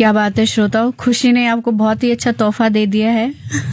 क्या बात है श्रोताओं, खुशी ने आपको बहुत ही अच्छा तोहफा दे दिया है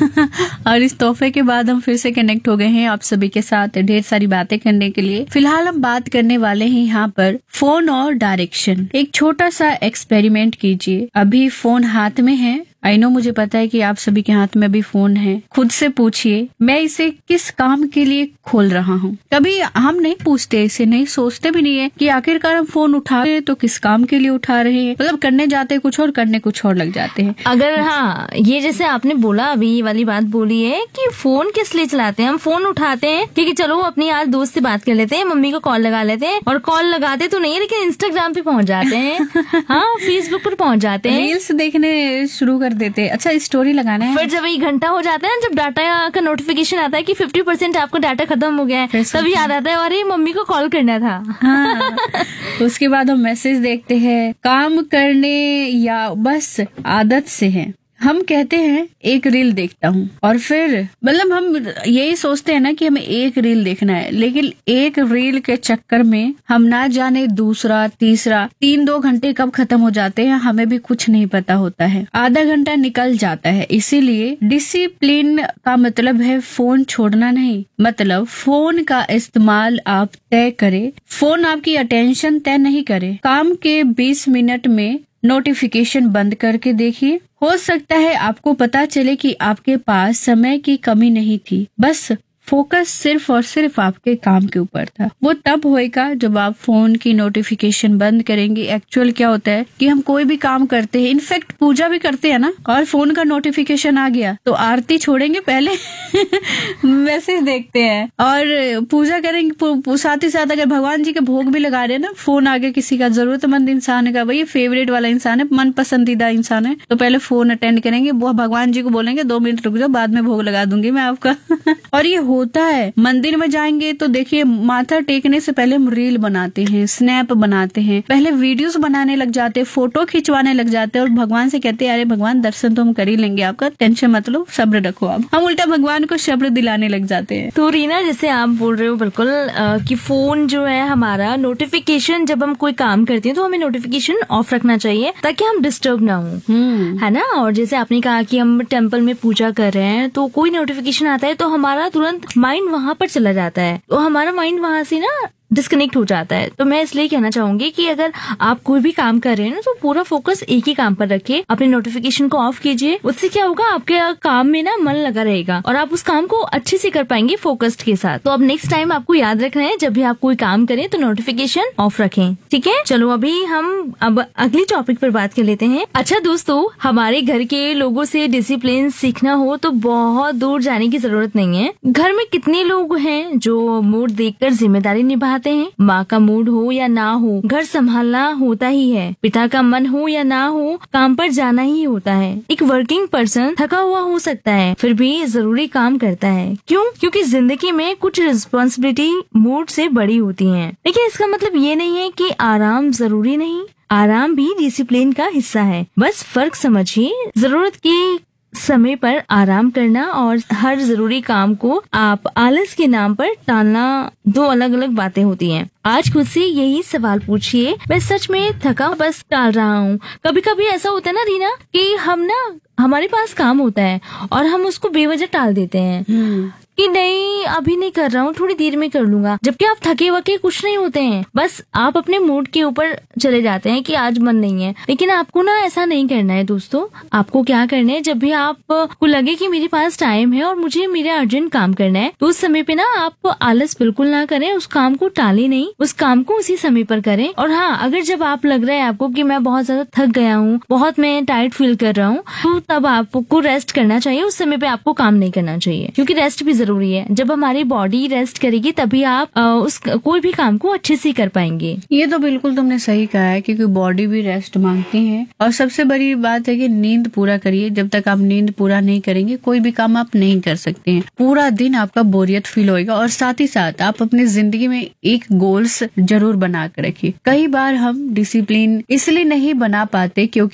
और इस तोहफे के बाद हम फिर से कनेक्ट हो गए हैं आप सभी के साथ ढेर सारी बातें करने के लिए। फिलहाल हम बात करने वाले हैं यहाँ पर फोन और डायरेक्शन। एक छोटा सा एक्सपेरिमेंट कीजिए। अभी फोन हाथ में है, आई नो, मुझे पता है कि आप सभी के हाथ में भी फोन है। खुद से पूछिए, मैं इसे किस काम के लिए खोल रहा हूँ। कभी हम नहीं पूछते, इसे नहीं सोचते भी नहीं है कि आखिरकार हम फोन उठा रहे हैं तो किस काम के लिए उठा रहे हैं। मतलब करने जाते हैं कुछ और, करने कुछ और लग जाते हैं। अगर ये जैसे आपने बोला, अभी ये वाली बात बोली है कि फोन किस लिए चलाते हैं। हम फोन उठाते हैं क्योंकि चलो अपनी आज दोस्त से बात कर लेते हैं, मम्मी को कॉल लगा लेते हैं, और कॉल लगाते तो नहीं है लेकिन इंस्टाग्राम पे पहुंच जाते हैं हाँ, फेसबुक पर पहुंच जाते हैं, रील्स देखने शुरू कर देते हैं। अच्छा, स्टोरी लगाना है। फिर जब 1 घंटा हो जाता है, जब डाटा का नोटिफिकेशन आता है कि 50% आपका डाटा खत्म हो गया है, तभी याद आता है अरे मम्मी को कॉल करना था। हाँ। उसके बाद हम मैसेज देखते हैं। काम करने या बस आदत से है। हम कहते हैं एक रील देखता हूँ, और फिर मतलब हम यही सोचते हैं ना कि हमें एक रील देखना है, लेकिन एक रील के चक्कर में हम ना जाने दूसरा तीसरा 3-2 घंटे कब खत्म हो जाते हैं हमें भी कुछ नहीं पता होता है। आधा घंटा निकल जाता है। इसीलिए डिसिप्लिन का मतलब है फोन छोड़ना नहीं, मतलब फोन का इस्तेमाल आप तय करें। फोन आपकी अटेंशन तय नहीं करे। काम के 20 मिनट में नोटिफिकेशन बंद करके देखिए। हो सकता है आपको पता चले कि आपके पास समय की कमी नहीं थी, बस फोकस सिर्फ और सिर्फ आपके काम के ऊपर था। वो तब होएगा जब आप फोन की नोटिफिकेशन बंद करेंगे। एक्चुअल क्या होता है कि हम कोई भी काम करते हैं, इनफैक्ट पूजा भी करते हैं ना, और फोन का नोटिफिकेशन आ गया तो आरती छोड़ेंगे पहले मैसेज देखते हैं और पूजा करेंगे। साथ ही साथ अगर भगवान जी के भोग भी लगा रहे हैं ना, फोन आ गया किसी का, जरूरतमंद इंसान का, भाई फेवरेट वाला इंसान है, मन पसंदीदा इंसान है, तो पहले फोन अटेंड करेंगे। वो भगवान जी को बोलेंगे 2 मिनट रुक जाओ, बाद में भोग लगा दूंगी मैं आपका और ये होता है। मंदिर में जाएंगे तो देखिए, माथा टेकने से पहले हम रील बनाते हैं, स्नैप बनाते हैं, पहले वीडियोस बनाने लग जाते हैं, फोटो खिंचवाने लग जाते हैं, और भगवान से कहते हैं अरे भगवान दर्शन तो हम कर ही लेंगे, आपका टेंशन मत लो, सब्र रखो आप। हम उल्टा भगवान को सब्र दिलाने लग जाते हैं। तो रीना, जैसे आप बोल रहे हो बिल्कुल कि फोन जो है हमारा नोटिफिकेशन, जब हम कोई काम करते हैं तो हमें नोटिफिकेशन ऑफ रखना चाहिए ताकि हम डिस्टर्ब ना हो, है ना। और जैसे आपने कहा कि हम टेम्पल में पूजा कर रहे हैं तो कोई नोटिफिकेशन आता है तो हमारा तुरंत माइंड वहां पर चला जाता है, तो हमारा माइंड वहां से ना डिस्कनेक्ट हो जाता है। तो मैं इसलिए कहना चाहूंगी कि अगर आप कोई भी काम कर रहे हैं ना, तो पूरा फोकस एक ही काम पर रखिए, अपने नोटिफिकेशन को ऑफ कीजिए। उससे क्या होगा, आपके काम में ना मन लगा रहेगा और आप उस काम को अच्छे से कर पाएंगे फोकस्ड के साथ। तो अब नेक्स्ट टाइम आपको याद रखना है, जब भी आप कोई काम करें तो नोटिफिकेशन ऑफ रखें, ठीक है। चलो अभी हम अब अगली टॉपिक पर बात कर लेते हैं। अच्छा दोस्तों, हमारे घर के लोगों से डिसिप्लिन सीखना हो तो बहुत दूर जाने की जरूरत नहीं है। घर में कितने लोग हैं जो मूड देखकर जिम्मेदारी निभा हैं। माँ का मूड हो या ना हो, घर संभालना होता ही है। पिता का मन हो या ना हो, काम पर जाना ही होता है। एक वर्किंग पर्सन थका हुआ हो सकता है, फिर भी जरूरी काम करता है। क्यों? क्योंकि जिंदगी में कुछ रिस्पॉन्सिबिलिटी मूड से बड़ी होती हैं। लेकिन इसका मतलब ये नहीं है कि आराम जरूरी नहीं। आराम भी डिसिप्लिन का हिस्सा है। बस फर्क समझिए, जरूरत की समय पर आराम करना और हर जरूरी काम को आप आलस के नाम पर टालना, 2 अलग अलग बातें होती हैं। आज खुद से यही सवाल पूछिए, मैं सच में थका बस टाल रहा हूँ? कभी कभी ऐसा होता है ना रीना कि हमारे पास काम होता है और हम उसको बेवजह टाल देते हैं कि नहीं अभी नहीं कर रहा हूँ, थोड़ी देर में कर लूंगा, जबकि आप थके वके कुछ नहीं होते हैं, बस आप अपने मूड के ऊपर चले जाते हैं कि आज मन नहीं है। लेकिन आपको ना ऐसा नहीं करना है दोस्तों। आपको क्या करना है, जब भी आपको लगे कि मेरे पास टाइम है और मुझे मेरा अर्जेंट काम करना है, तो उस समय पे ना आप आलस बिल्कुल ना करें, उस काम को टाले नहीं, उस काम को उसी समय पर करें। और हाँ, अगर जब आप लग रहा है आपको कि मैं बहुत ज्यादा थक गया हूँ, बहुत मैं टायर्ड फील कर रहा हूँ, तो तब आपको रेस्ट करना चाहिए। उस समय पे आपको काम नहीं करना चाहिए, क्योंकि रेस्ट भी जरूरी है। जब हमारी बॉडी रेस्ट करेगी तभी आप कोई भी काम को अच्छे से कर पाएंगे। ये तो बिल्कुल तुमने सही कहा है, क्योंकि बॉडी भी रेस्ट मांगती है। और सबसे बड़ी बात है कि नींद पूरा करिए। जब तक आप नींद पूरा नहीं करेंगे कोई भी काम आप नहीं कर सकते हैं। पूरा दिन आपका बोरियत फील होएगा। और साथ ही साथ आप अपनी जिंदगी में एक गोल्स जरूर बना कर रखिए। कई बार हम डिसिप्लिन इसलिए नहीं बना पाते क्योंकि